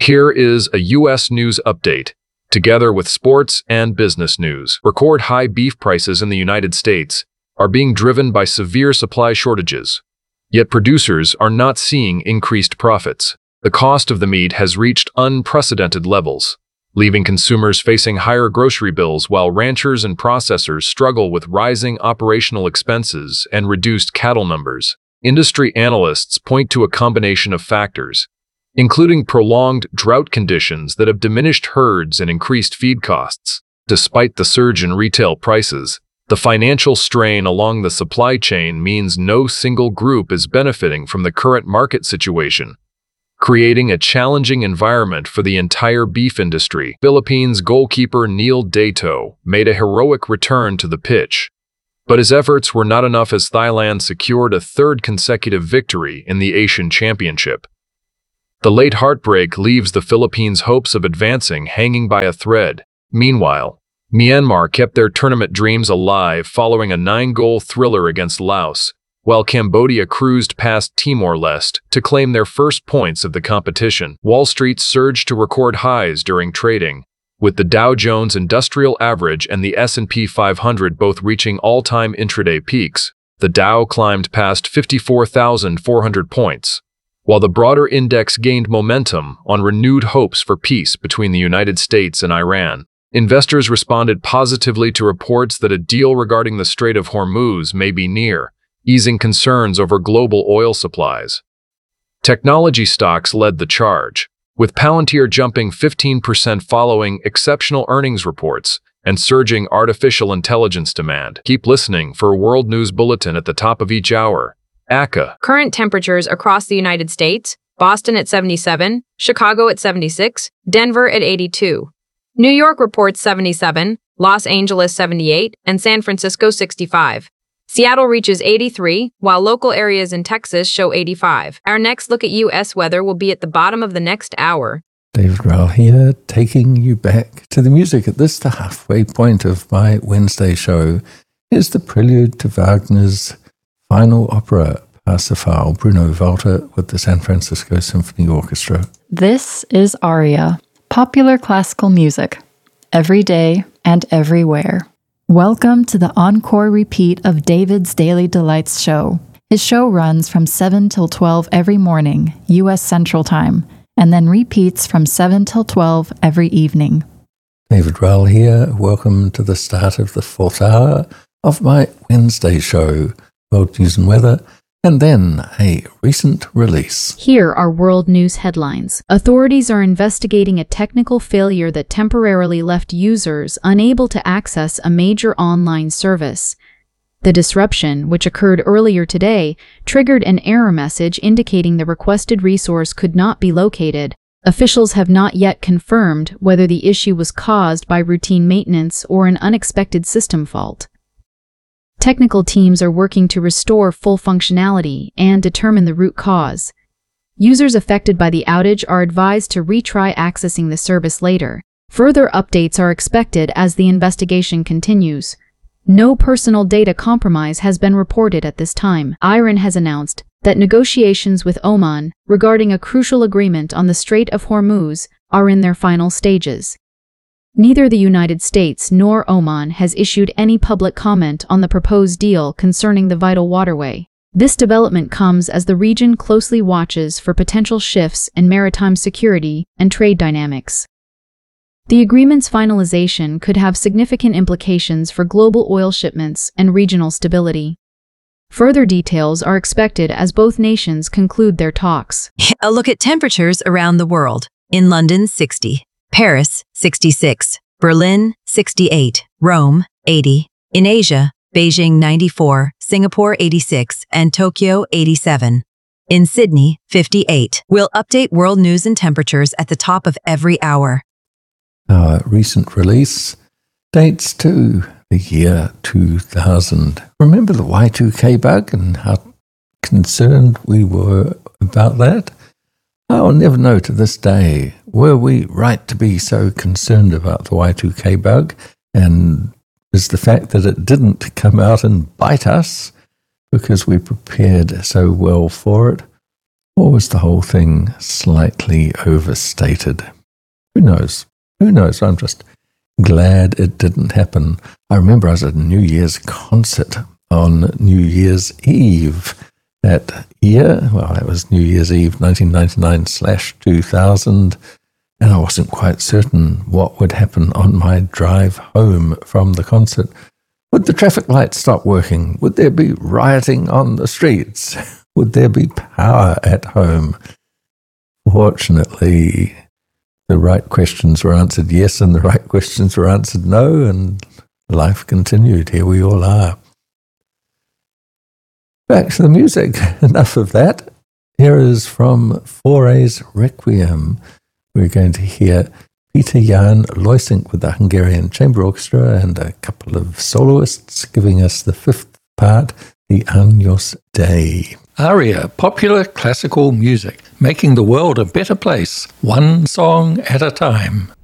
here is a U.S. news update, together with sports and business news. Record high beef prices in the United States are being driven by severe supply shortages, yet producers are not seeing increased profits. The cost of the meat has reached unprecedented levels, leaving consumers facing higher grocery bills while ranchers and processors struggle with rising operational expenses and reduced cattle numbers. Industry analysts point to a combination of factors, including prolonged drought conditions that have diminished herds and increased feed costs. Despite the surge in retail prices, the financial strain along the supply chain means no single group is benefiting from the current market situation, creating a challenging environment for the entire beef industry. Philippines goalkeeper Neil Dato made a heroic return to the pitch, but his efforts were not enough as Thailand secured a third consecutive victory in the Asian Championship. The late heartbreak leaves the Philippines' hopes of advancing hanging by a thread. Meanwhile, Myanmar kept their tournament dreams alive following a 9-goal thriller against Laos, while Cambodia cruised past Timor-Leste to claim their first points of the competition. Wall Street surged to record highs during trading, with the Dow Jones Industrial Average and the S&P 500 both reaching all-time intraday peaks. The Dow climbed past 54,400 points, while the broader index gained momentum on renewed hopes for peace between the United States and Iran. Investors responded positively to reports that a deal regarding the Strait of Hormuz may be near, easing concerns over global oil supplies. Technology stocks led the charge, with Palantir jumping 15% following exceptional earnings reports and surging artificial intelligence demand. Keep listening for a World News Bulletin at the top of each hour. ACA. Current temperatures across the United States: Boston at 77, Chicago at 76, Denver at 82. New York reports 77, Los Angeles 78, and San Francisco 65. Seattle reaches 83, while local areas in Texas show 85. Our next look at U.S. weather will be at the bottom of the next hour. David Rowell here, taking you back to the music at this, the halfway point of my Wednesday show. Here's the prelude to Wagner's final opera, Parsifal, Bruno Walter with the San Francisco Symphony Orchestra. This is Aria, popular classical music, every day and everywhere. Welcome to the encore repeat of David's Daily Delights show. His show runs from 7 till 12 every morning, U.S. Central Time, and then repeats from 7 till 12 every evening. David Rowell here. Welcome to the start of the fourth hour of my Wednesday show, World News and Weather, and then a recent release. Here are world news headlines. Authorities are investigating a technical failure that temporarily left users unable to access a major online service. The disruption, which occurred earlier today, triggered an error message indicating the requested resource could not be located. Officials have not yet confirmed whether the issue was caused by routine maintenance or an unexpected system fault. Technical teams are working to restore full functionality and determine the root cause. Users affected by the outage are advised to retry accessing the service later. Further updates are expected as the investigation continues. No personal data compromise has been reported at this time. Iran has announced that negotiations with Oman regarding a crucial agreement on the Strait of Hormuz are in their final stages. Neither the United States nor Oman has issued any public comment on the proposed deal concerning the vital waterway. This development comes as the region closely watches for potential shifts in maritime security and trade dynamics. The agreement's finalization could have significant implications for global oil shipments and regional stability. Further details are expected as both nations conclude their talks. A look at temperatures around the world. In London, 60. Paris, 66. Berlin, 68. Rome, 80. In Asia, Beijing, 94. Singapore, 86. And Tokyo, 87. In Sydney, 58. We'll update world news and temperatures at the top of every hour. Our recent release dates to the year 2000. Remember the Y2K bug and how concerned we were about that? I'll never know to this day, were we right to be so concerned about the Y2K bug? And is the fact that it didn't come out and bite us because we prepared so well for it? Or was the whole thing slightly overstated? Who knows? Who knows? I'm just glad it didn't happen. I remember I was at a New Year's concert on New Year's Eve that year. Well, it was New Year's Eve 1999/2000, and I wasn't quite certain what would happen on my drive home from the concert. Would the traffic lights stop working? Would there be rioting on the streets? Would there be power at home? Fortunately, the right questions were answered yes, and the right questions were answered no, and life continued. Here we all are. Back to the music. Enough of that. Here is from Fauré's Requiem. We're going to hear Peter Jan Loisink with the Hungarian Chamber Orchestra and a couple of soloists giving us the fifth part, the Agnus Dei. ARIA, popular classical music, making the world a better place, one song at a time.